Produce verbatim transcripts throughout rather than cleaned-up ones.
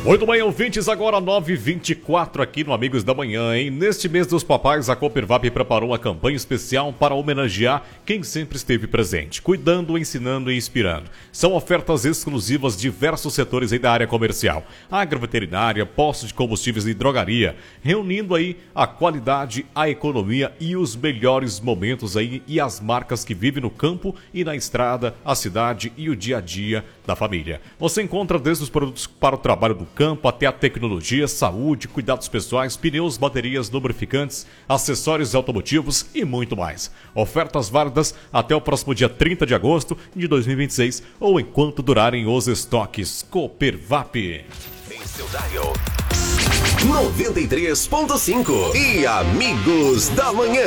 Muito bem, ouvintes, agora nove e vinte e quatro aqui no Amigos da Manhã, hein? Neste mês dos papais, a Coopervap preparou uma campanha especial para homenagear quem sempre esteve presente, cuidando, ensinando e inspirando. São ofertas exclusivas de diversos setores aí da área comercial, agroveterinária, postos de combustíveis e drogaria, reunindo aí a qualidade, a economia e os melhores momentos aí e as marcas que vivem no campo e na estrada, a cidade e o dia a dia da família. Você encontra desde os produtos para o trabalho do campo até a tecnologia, saúde, cuidados pessoais, pneus, baterias, lubrificantes, acessórios automotivos e muito mais. Ofertas válidas até o próximo dia trinta de agosto de dois mil e vinte e seis ou enquanto durarem os estoques. Coopervap. Em seu dial noventa e três ponto cinco e Amigos da Manhã.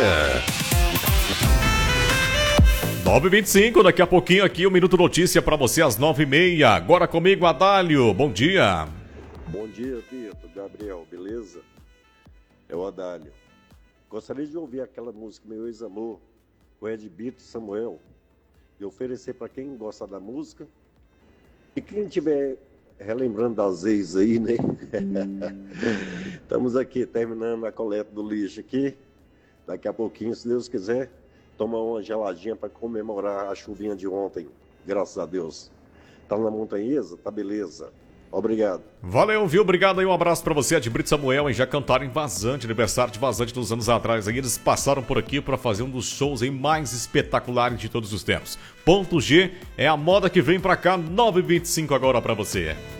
nove e vinte e cinco, daqui a pouquinho aqui o Minuto Notícia para você às nove e meia. Agora comigo, Adálio. Bom dia. Bom dia, Vitor. Gabriel, beleza? É o Adálio. Gostaria de ouvir aquela música Meu Ex-Amor, com Ed Bito e Samuel, e oferecer para quem gosta da música. E quem estiver relembrando das ex aí, né? Estamos aqui terminando a coleta do lixo aqui. Daqui a pouquinho, se Deus quiser, tomar uma geladinha para comemorar a chuvinha de ontem. Graças a Deus. Tá na montanhesa? Tá beleza. Obrigado. Valeu, viu? Obrigado aí, um abraço pra você, Edbrito Samuel, e já cantaram em Vazante, aniversário de Vazante dos anos atrás. Aí eles passaram por aqui pra fazer um dos shows aí mais espetaculares de todos os tempos. Ponto G é a moda que vem pra cá, nove e vinte e cinco agora pra você.